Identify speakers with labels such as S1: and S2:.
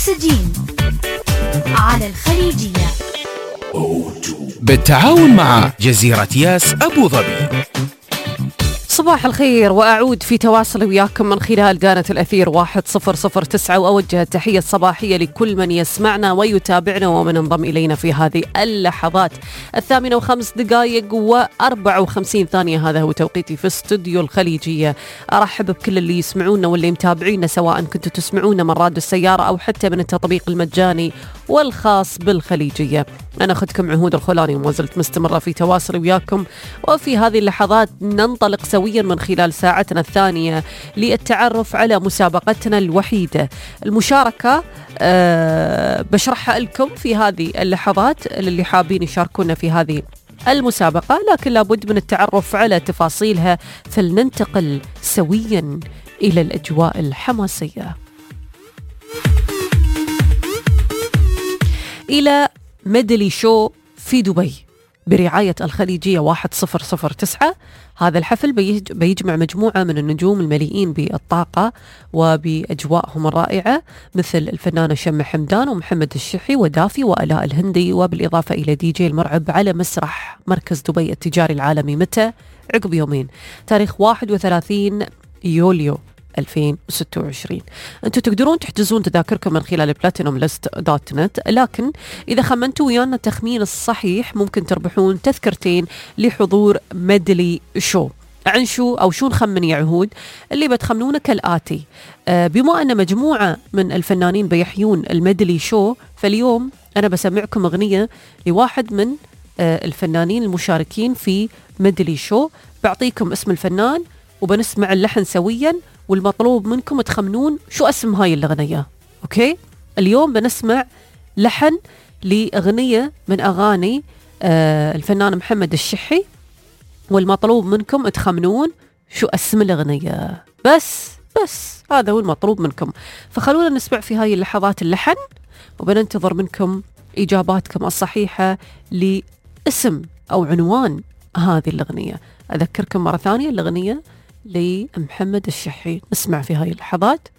S1: أكسجين على الخليجية
S2: بالتعاون مع جزيرة ياس أبو ظبي.
S3: صباح الخير، وأعود في تواصل وياكم من خلال قناة الأثير 1009، وأوجه التحية الصباحية لكل من يسمعنا ويتابعنا ومن انضم إلينا في هذه اللحظات 8:05 هذا هو توقيتي في استوديو الخليجية. أرحب بكل اللي يسمعونا واللي متابعينا، سواء كنتوا تسمعونا من راديو السيارة أو حتى من التطبيق المجاني والخاص بالخليجية. أنا أخذكم عهود الخولاني وما زلت مستمرة في تواصل وياكم، وفي هذه اللحظات ننطلق سويا من خلال ساعتنا الثانية للتعرف على مسابقتنا الوحيدة. المشاركة بشرحها لكم في هذه اللحظات للي حابين يشاركونا في هذه المسابقة، لكن لابد من التعرف على تفاصيلها، فلننتقل سويا إلى الأجواء الحماسية. إلى ميدلي شو في دبي برعاية الخليجية 1009. هذا الحفل بيجمع مجموعة من النجوم المليئين بالطاقة وبأجواءهم الرائعة، مثل الفنانة شمة حمدان ومحمد الشحي ودافي وآلاء الهندي، وبالإضافة إلى دي جي المرعب على مسرح مركز دبي التجاري العالمي. متى؟ عقب يومين، تاريخ 31 يوليو 2026. أنتوا تقدرون تحجزون تذاكركم من خلال platinumlist.net، لكن إذا خمنتوا ويانا التخمين الصحيح ممكن تربحون تذكرتين لحضور ميدلي شو. عن شو أو شو نخمن يا عهود؟ اللي بتخمنونه كالآتي: بما أن مجموعة من الفنانين بيحيون الميدلي شو، فاليوم أنا بسمعكم أغنية لواحد من الفنانين المشاركين في ميدلي شو، بعطيكم اسم الفنان وبنسمع اللحن سويا، والمطلوب منكم تخمنون شو اسم هاي الأغنية. أوكي؟ اليوم بنسمع لحن لأغنية من أغاني الفنان محمد الشحي، والمطلوب منكم تخمنون شو اسم الأغنية. بس هذا هو المطلوب منكم. فخلونا نسمع في هاي اللحظات اللحن، وبننتظر منكم إجاباتكم الصحيحة لاسم أو عنوان هذه الأغنية. أذكركم مرة ثانية، الأغنية لمحمد الشحي. نسمع في هاي اللحظات.